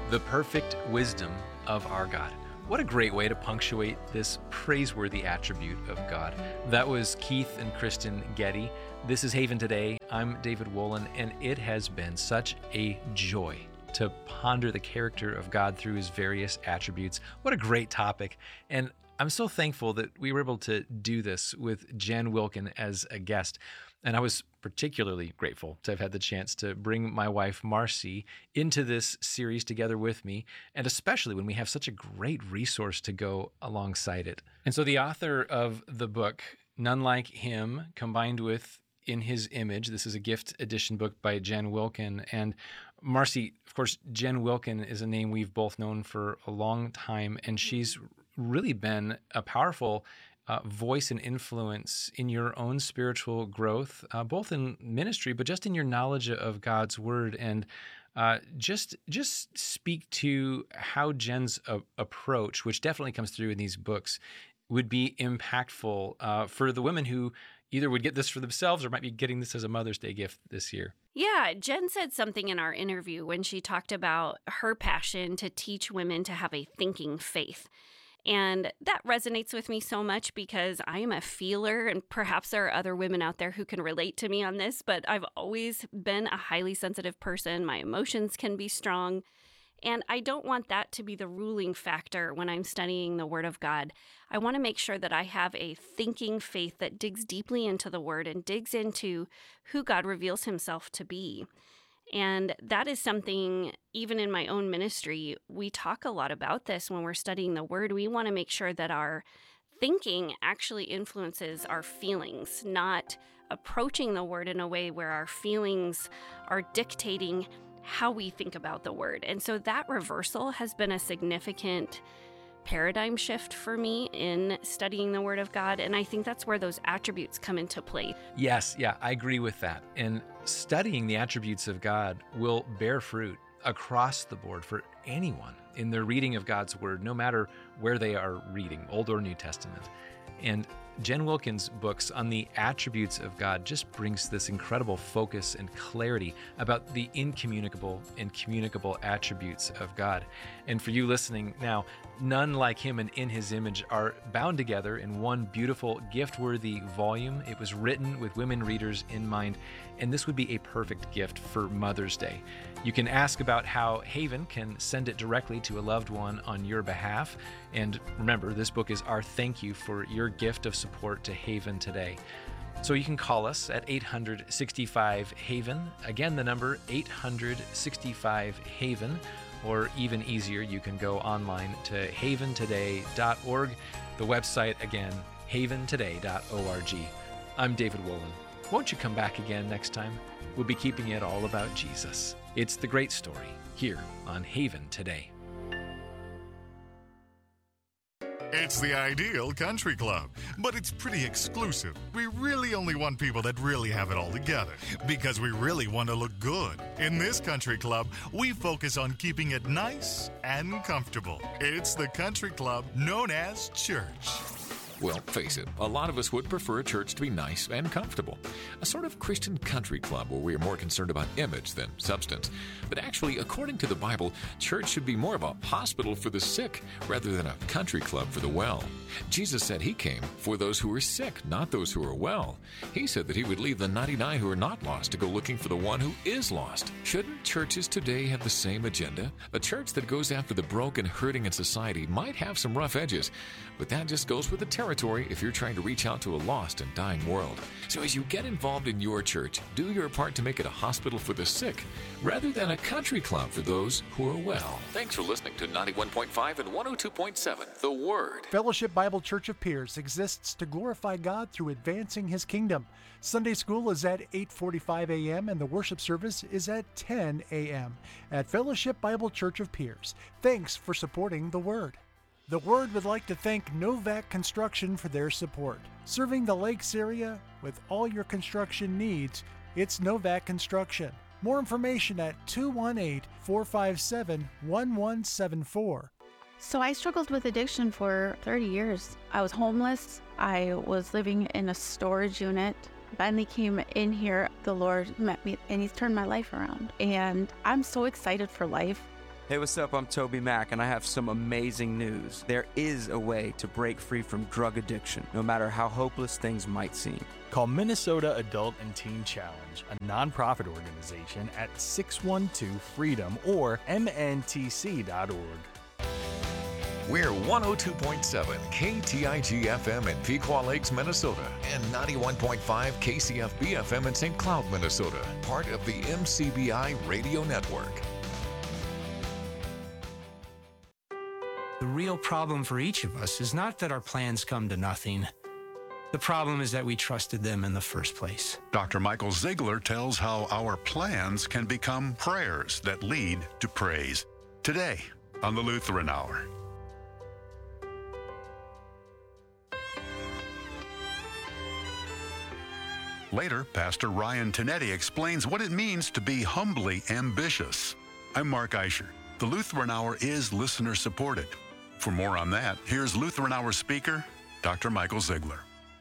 The perfect wisdom of our God. What a great way to punctuate this praiseworthy attribute of God. That was Keith and Kristen Getty. This is Haven Today. I'm David Wolin, and it has been such a joy to ponder the character of God through his various attributes. What a great topic. And I'm so thankful that we were able to do this with Jen Wilkin as a guest. And I was particularly grateful to have had the chance to bring my wife, Marcy, into this series together with me, and especially when we have such a great resource to go alongside it. And so the author of the book, None Like Him, combined with In His Image, this is a gift edition book by Jen Wilkin. And Marcy, of course, Jen Wilkin is a name we've both known for a long time, and she's really been a powerful voice and influence in your own spiritual growth, both in ministry, but just in your knowledge of God's word. And just speak to how Jen's approach, which definitely comes through in these books, would be impactful for the women who either would get this for themselves or might be getting this as a Mother's Day gift this year. Yeah, Jen said something in our interview when she talked about her passion to teach women to have a thinking faith. And that resonates with me so much because I am a feeler, and perhaps there are other women out there who can relate to me on this, but I've always been a highly sensitive person. My emotions can be strong, and I don't want that to be the ruling factor when I'm studying the Word of God. I want to make sure that I have a thinking faith that digs deeply into the Word and digs into who God reveals himself to be. And that is something, even in my own ministry, we talk a lot about this when we're studying the Word. We want to make sure that our thinking actually influences our feelings, not approaching the Word in a way where our feelings are dictating how we think about the Word. And so that reversal has been a significant paradigm shift for me in studying the Word of God, and I think that's where those attributes come into play. Yes, I agree with that. And studying the attributes of God will bear fruit across the board for anyone in their reading of God's Word, no matter where they are reading, Old or New Testament. And Jen Wilkin's books on the attributes of God just brings this incredible focus and clarity about the incommunicable and communicable attributes of God. And for you listening now, None Like Him and In His Image are bound together in one beautiful, gift-worthy volume. It was written with women readers in mind, and this would be a perfect gift for Mother's Day. You can ask about how Haven can send it directly to a loved one on your behalf. And remember, this book is our thank you for your gift of support to Haven today. So you can call us at 865-HAVEN. Again, the number 865-HAVEN. Or even easier, you can go online to haventoday.org. The website, again, haventoday.org. I'm David Wolin. Won't you come back again next time? We'll be keeping it all about Jesus. It's the great story here on Haven Today. It's the ideal country club, but it's pretty exclusive. We really only want people that really have it all together because we really want to look good. In this country club, we focus on keeping it nice and comfortable. It's the country club known as church. Well, face it, a lot of us would prefer a church to be nice and comfortable. A sort of Christian country club where we are more concerned about image than substance. But actually, according to the Bible, church should be more of a hospital for the sick rather than a country club for the well. Jesus said he came for those who are sick, not those who are well. He said that he would leave the 99 who are not lost to go looking for the one who is lost. Shouldn't churches today have the same agenda? A church that goes after the broken, hurting in society might have some rough edges, but that just goes with the territory if you're trying to reach out to a lost and dying world. So as you get involved in your church, do your part to make it a hospital for the sick rather than a country club for those who are well. Thanks for listening to 91.5 and 102.7, The Word. Fellowship Bible Church of Pierce exists to glorify God through advancing His kingdom. Sunday school is at 8:45 a.m. and the worship service is at 10 a.m. at Fellowship Bible Church of Pierce. Thanks for supporting The Word. The Word would like to thank Novak Construction for their support. Serving the Lakes area with all your construction needs, it's Novak Construction. More information at 218-457-1174. So I struggled with addiction for 30 years. I was homeless. I was living in a storage unit. Finally came in here. The Lord met me and He's turned my life around. And I'm so excited for life. Hey, what's up? I'm Toby Mack, and I have some amazing news. There is a way to break free from drug addiction, no matter how hopeless things might seem. Call Minnesota Adult and Teen Challenge, a nonprofit organization, at 612-FREEDOM or mntc.org. We're 102.7 KTIG FM in Pequot Lakes, Minnesota, and 91.5 KCFB FM in St. Cloud, Minnesota, part of the MCBI Radio Network. The real problem for each of us is not that our plans come to nothing. The problem is that we trusted them in the first place. Dr. Michael Ziegler tells how our plans can become prayers that lead to praise. Today on the Lutheran Hour. Later, Pastor Ryan Tinetti explains what it means to be humbly ambitious. I'm Mark Eicher. The Lutheran Hour is listener-supported. For more on that, here's Lutheran Hour speaker, Dr. Michael Ziegler.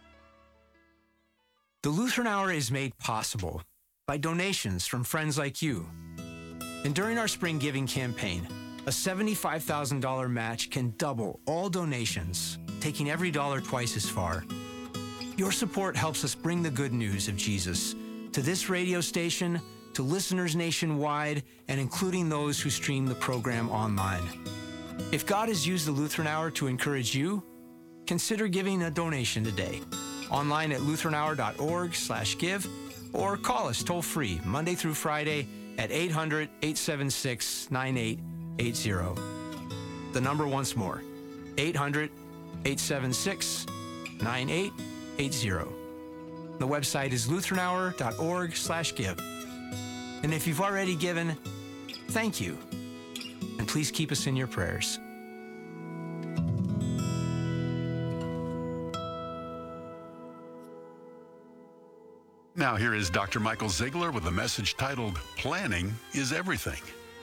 The Lutheran Hour is made possible by donations from friends like you. And during our spring giving campaign, a $75,000 match can double all donations, taking every dollar twice as far. Your support helps us bring the good news of Jesus to this radio station, to listeners nationwide, and including those who stream the program online. If God has used the Lutheran Hour to encourage you, consider giving a donation today. Online at lutheranour.org/give, or call us toll-free Monday through Friday at 800-876-9880. The number once more, 800-876-9880. The website is lutheranour.org/give. And if you've already given, thank you. And please keep us in your prayers. Now here is Dr. Michael Ziegler with a message titled, Planning is Everything.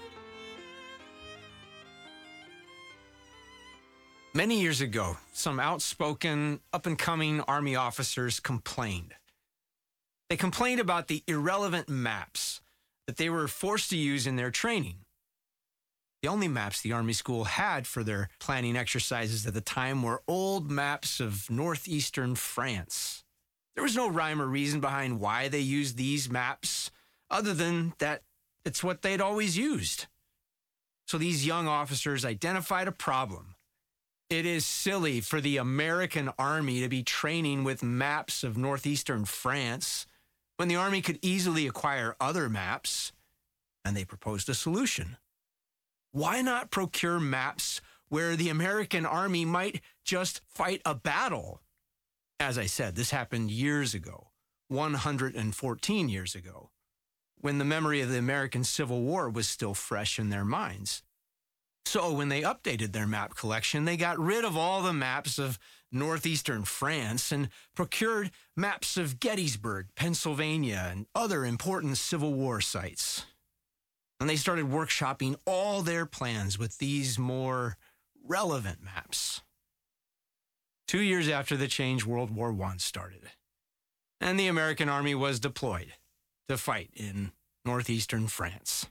Many years ago, some outspoken, up-and-coming Army officers complained. They complained about the irrelevant maps that they were forced to use in their training. The only maps the Army school had for their planning exercises at the time were old maps of northeastern France. There was no rhyme or reason behind why they used these maps, other than that it's what they'd always used. So these young officers identified a problem. It is silly for the American Army to be training with maps of northeastern France when the Army could easily acquire other maps, and they proposed a solution. Why not procure maps where the American Army might just fight a battle? As I said, this happened years ago, 114 years ago, when the memory of the American Civil War was still fresh in their minds. So when they updated their map collection, they got rid of all the maps of northeastern France and procured maps of Gettysburg, Pennsylvania, and other important Civil War sites. And they started workshopping all their plans with these more relevant maps. 2 years after the change, World War I started, and the American Army was deployed to fight in northeastern France.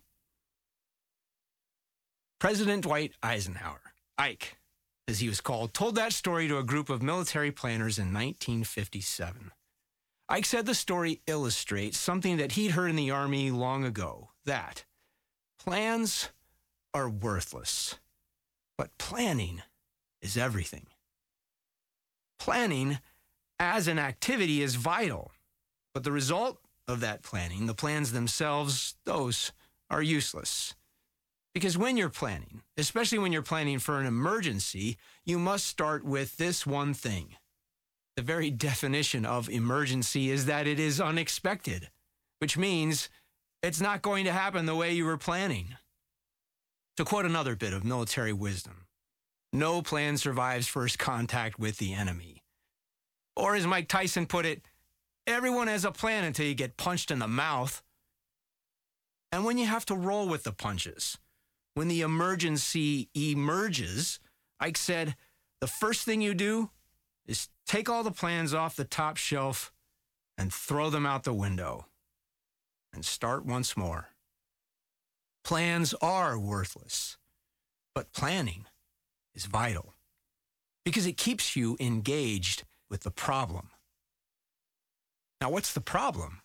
President Dwight Eisenhower, Ike, as he was called, told that story to a group of military planners in 1957. Ike said the story illustrates something that he'd heard in the Army long ago, that plans are worthless, but planning is everything. Planning as an activity is vital, but the result of that planning, the plans themselves, those are useless. Because when you're planning, especially when you're planning for an emergency, you must start with this one thing. The very definition of emergency is that it is unexpected, which means it's not going to happen the way you were planning. To quote another bit of military wisdom, no plan survives first contact with the enemy. Or as Mike Tyson put it, everyone has a plan until you get punched in the mouth. And when you have to roll with the punches, when the emergency emerges, Ike said, the first thing you do is take all the plans off the top shelf and throw them out the window and start once more. Plans are worthless, But planning is vital because it keeps you engaged with the problem. Now, what's the problem?